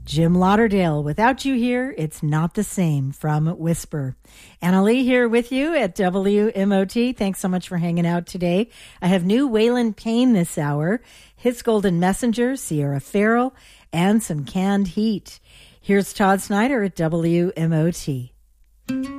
Jim Lauderdale, Without You Here, It's Not the Same, from Whisper. Anna Lee here with you at WMOT. Thanks so much for hanging out today. I have new Waylon Payne this hour, His Golden Messenger, Sierra Farrell, and some Canned Heat. Here's Todd Snyder at WMOT.